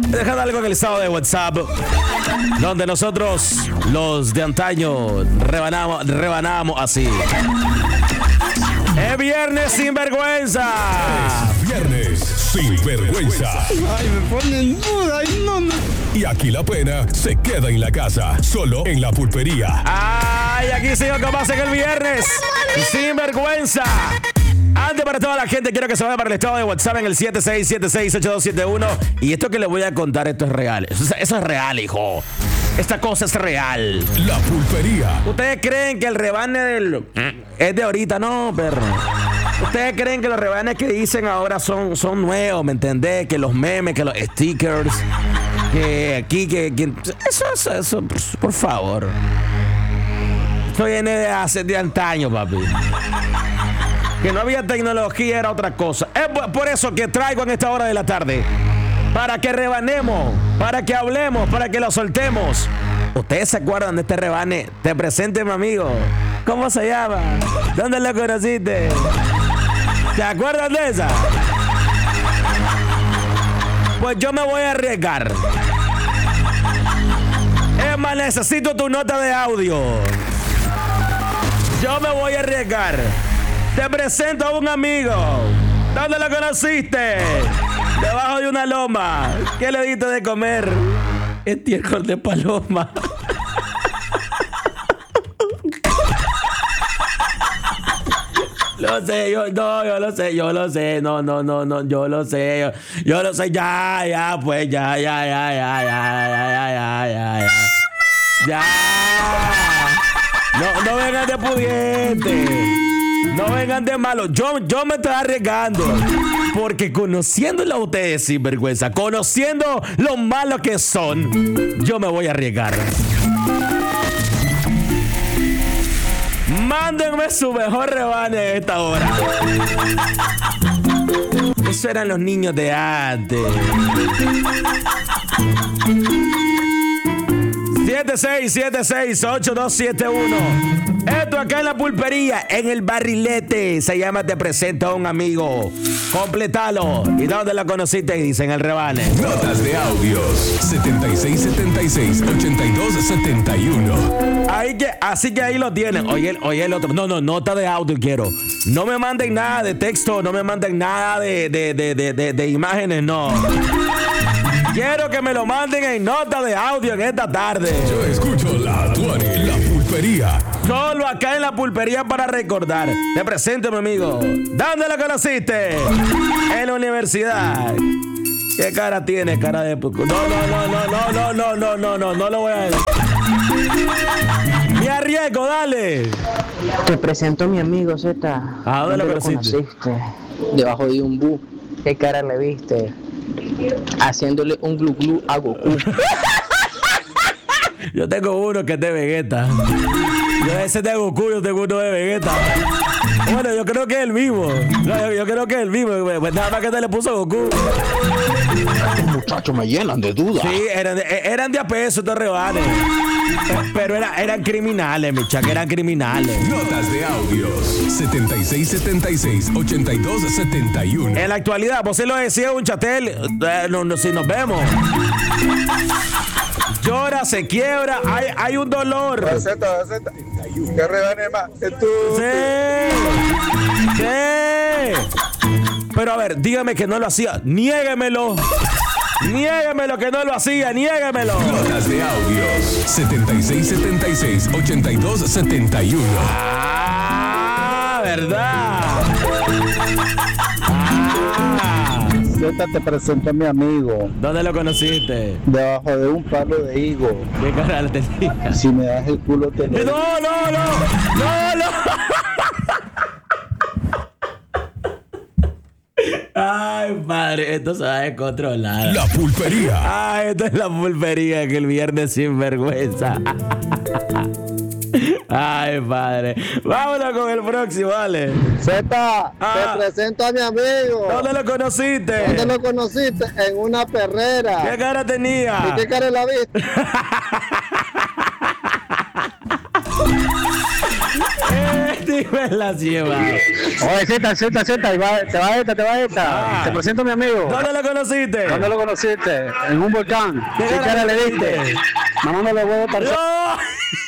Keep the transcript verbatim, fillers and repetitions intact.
Dejad algo en el estado de WhatsApp, donde nosotros, los de antaño, rebanamos, rebanamos así. Es viernes sin vergüenza. Es viernes sin vergüenza. Ay, me ponen duda. Ay, no, no. Y aquí la pena se queda en la casa, solo en La Pulpería. Ay, aquí sigo como hacen el viernes sin vergüenza. Antes, para toda la gente, quiero que se vaya para el estado de WhatsApp en el siete seis siete seis ocho dos siete uno. Y esto que les voy a contar, esto es real. Eso, eso es real, hijo. Esta cosa es real. La Pulpería. ¿Ustedes creen que el rebane del... es de ahorita? No, perro. ¿Ustedes creen que los rebanes que dicen ahora son, son nuevos? ¿Me entendés? Que los memes, que los stickers, que aquí, que... que eso, eso, eso, por favor. Esto viene de hace de antaño, papi. Que no había tecnología era otra cosa. Es por eso que traigo en esta hora de la tarde, para que rebanemos, para que hablemos, para que lo soltemos. ¿Ustedes se acuerdan de este rebane? Te presento, mi amigo. ¿Cómo se llama? ¿Dónde lo conociste? ¿Te acuerdas de esa? Pues yo me voy a arriesgar. Es más, necesito tu nota de audio. Yo me voy a arriesgar. Te presento a un amigo. ¿Dónde lo conociste? Debajo de una loma. ¿Qué le diste de comer? Estiércol de paloma. Lo sé, yo, no, yo lo sé, yo lo sé, no, no, no, no, yo lo sé, yo, yo lo sé, ya, ya, pues, ya, ya, ya, ya, ya, ya, ya, ya, ya, ya, ya, no, no vengan de pudiente, no vengan de malos, yo, yo me estoy arriesgando, porque conociéndolo a ustedes sin vergüenza, conociendo lo malos que son, yo me voy a arriesgar. Mándenme su mejor rebane en esta hora. Esos eran los niños de antes. siete seis siete seis ocho dos siete uno. Esto acá en La Pulpería, en el barrilete. Se llama Te presento a un amigo. Completalo. ¿Y dónde lo conociste? Dicen el rebane. Notas de audios setenta y seis setenta y seis ochenta y dos setenta y uno. Ahí que, así que ahí lo tienen. Oye, el, oye el otro. No, no, nota de audio quiero. No me manden nada de texto, no me manden nada de, de, de, de, de, de imágenes, no. Quiero que me lo manden en nota de audio en esta tarde. Yo escucho la Tuani, La Pulpería. Solo acá en La Pulpería para recordar. Te presento, mi amigo. ¿Dónde lo conociste? En la universidad. ¿Qué cara tiene? Cara de... No, no, no, no, no, no, no, no, no, no, no lo voy a decir. Me arriesgo, dale. Te presento a mi amigo, Z. ¿A dónde lo conociste? Debajo de un bus. ¿Qué cara le viste? Haciéndole un glu glu a Goku. Yo tengo uno que es de Vegeta. Yo ese de Goku, yo tengo uno de Vegeta. Bueno, yo creo que es el mismo. No, yo, yo creo que es el mismo. Pues nada más que te le puso Goku. Estos muchachos me llenan de dudas. Sí, eran de, eran de a peso estos rebanes. Pero era, eran criminales, mi chaca, eran criminales. Notas de audios setenta y seis setenta y seis ochenta y dos setenta y uno. En la actualidad, vos se lo decía un chatel, eh, no, no, si nos vemos. Llora, se quiebra, hay, hay un dolor. Receta, receta. ¿Qué rebane más? ¿Tú? Sí. Sí. Pero a ver, dígame que no lo hacía. Niéguemelo. Niéguemelo que no lo hacía. Niéguemelo. Notas de audios setenta y seis setenta y seis ochenta y dos setenta y uno. Ah, verdad. Ah. Z, te presento a mi amigo. ¿Dónde lo conociste? Debajo de un palo de higo. ¿Qué cara le tenía? Si me das el culo te lo... No, no, no. No, no. Ay, padre, esto se va a descontrolar. La Pulpería. Ah, esto es La Pulpería, que el viernes sin vergüenza. Ay, padre. Vámonos con el próximo, vale. Z, Ah. te presento a mi amigo. ¿Dónde lo conociste? ¿Dónde lo conociste? En una perrera. ¿Qué cara tenía? ¿Y qué cara la viste? Este Sí me las lleva. Oye, Z, Z, Z, te va, te va esta, te va esta. Ah. Te presento a mi amigo. ¿Dónde lo conociste? ¿Dónde lo conociste? En un volcán. ¿Qué ¿Qué cara cara le le diste? diste? Mamándole huevos para ¡No!